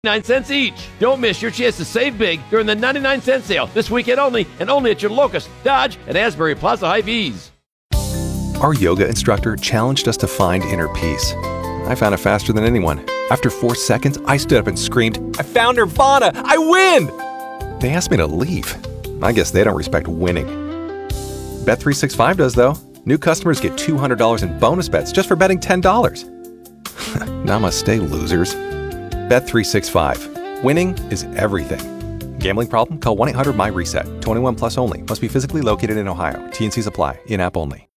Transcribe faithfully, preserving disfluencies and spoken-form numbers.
ninety-nine cents each. Don't miss your chance to save big during the ninety-nine cent sale this weekend only, and only at your Locust, Dodge, and Asbury Plaza Hy-Vees. Our yoga instructor challenged us to find inner peace. I found it faster than anyone. After four seconds, I stood up and screamed, "I found Nirvana! I win!" They asked me to leave. I guess they don't respect winning. Bet three sixty-five does, though. New customers get two hundred dollars in bonus bets just for betting ten dollars. Namaste, losers. Bet three sixty-five. Winning is everything. Gambling problem? Call one eight hundred M Y RESET. twenty-one plus only. Must be physically located in Ohio. T N Cs apply. In-app only.